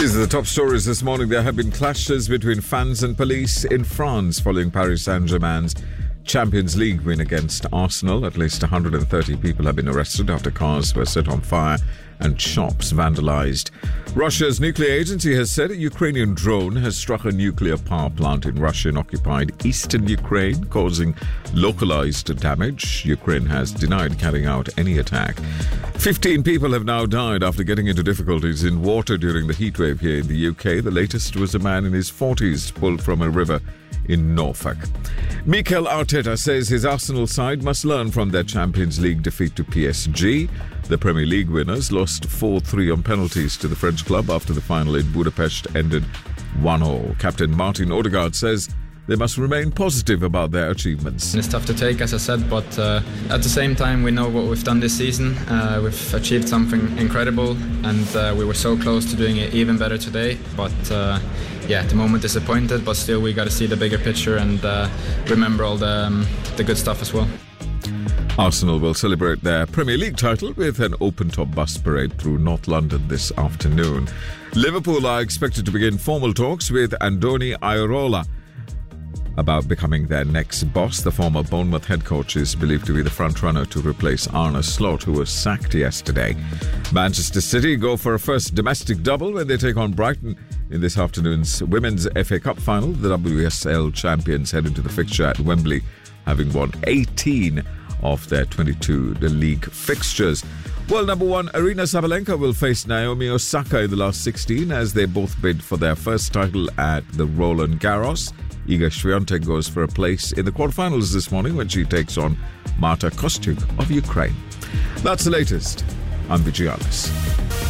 These are the top stories this morning. There have been clashes between fans and police in France following Paris Saint-Germain's Champions League win against Arsenal. At least 130 people have been arrested after cars were set on fire and shops vandalized. Russia's nuclear agency has said a Ukrainian drone has struck a nuclear power plant in Russian-occupied eastern Ukraine, causing localized damage. Ukraine has denied carrying out any attack. 15 people have now died after getting into difficulties in water during the heatwave here in the UK. The latest was a man in his 40s pulled from a river in Norfolk. Mikel Arteta says his Arsenal side must learn from their Champions League defeat to PSG. The Premier League winners lost 4-3 on penalties to the French club after the final in Budapest ended 1-1. Captain Martin Odegaard says they must remain positive about their achievements. It's tough to take, as I said, but at the same time we know what we've done this season. We've achieved something incredible, and we were so close to doing it even better today. But at the moment disappointed, but still we got to see the bigger picture and remember all the good stuff as well. Arsenal will celebrate their Premier League title with an open-top bus parade through North London this afternoon. Liverpool are expected to begin formal talks with Andoni Iraola about becoming their next boss. The former Bournemouth head coach is believed to be the front-runner to replace Arne Slot, who was sacked yesterday. Manchester City go for a first domestic double when they take on Brighton in this afternoon's Women's FA Cup final. The WSL champions head into the fixture at Wembley, having won 18 of their 22 league fixtures. World number one Aryna Sabalenka will face Naomi Osaka in the last 16 as they both bid for their first title at the Roland Garros. Iga Swiatek goes for a place in the quarterfinals this morning when she takes on Marta Kostyuk of Ukraine. That's the latest. I'm Vijay Alice.